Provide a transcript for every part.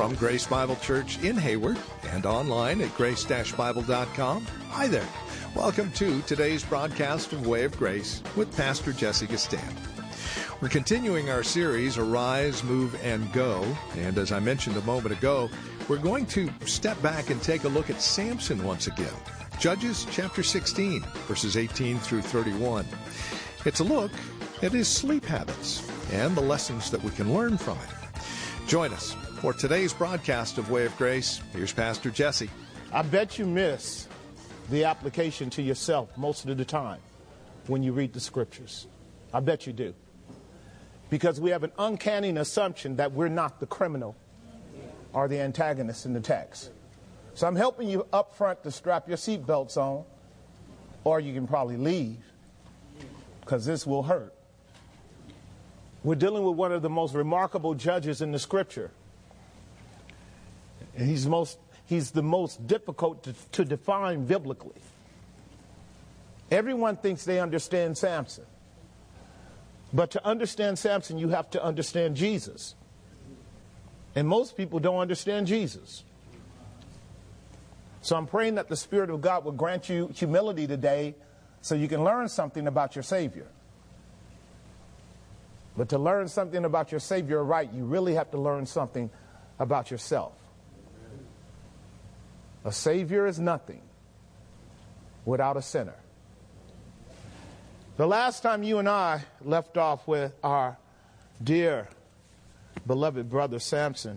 from Grace Bible Church in Hayward and online at grace-bible.com. Hi there. Welcome to today's broadcast of Way of Grace with Pastor Jesse Gistand. We're continuing our series, Arise, Move, and Go. And as I mentioned a moment ago, we're going to step back and take a look at Samson once again. Judges chapter 16, verses 18 through 31. It's a look at his sleep habits and the lessons that we can learn from it. Join us for today's broadcast of Way of Grace. Here's Pastor Jesse. I bet you miss the application to yourself most of the time when you read the scriptures. I bet you do. Because we have an uncanny assumption that we're not the criminal or the antagonist in the text. So I'm helping you up front to strap your seatbelts on, or you can probably leave, because this will hurt. We're dealing with one of the most remarkable judges in the scripture. And he's the most difficult to define biblically. Everyone thinks they understand Samson. But to understand Samson, you have to understand Jesus. And most people don't understand Jesus. So I'm praying that the Spirit of God will grant you humility today so you can learn something about your Savior. But to learn something about your Savior right, you really have to learn something about yourself. A Savior is nothing without a sinner. The last time you and I left off with our dear, beloved brother Samson,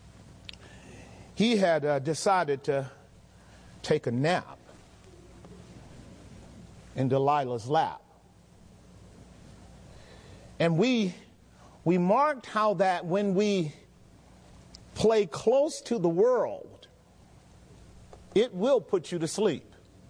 he had decided to take a nap in Delilah's lap. And we marked how that when we play close to the world, it will put you to sleep.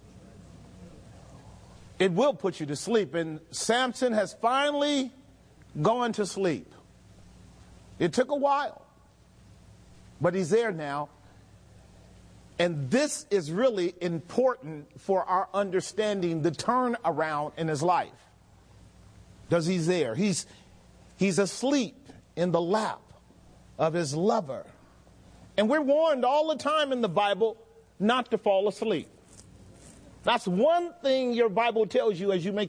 It will put you to sleep. And Samson has finally gone to sleep. It took a while, but he's there now. And this is really important for our understanding the turnaround in his life. Because he's there. He's asleep in the lap of his lover. And we're warned all the time in the Bible not to fall asleep. That's one thing your Bible tells you as you make